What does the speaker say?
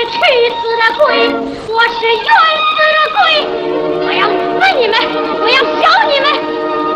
去死的鬼，我是冤死的鬼。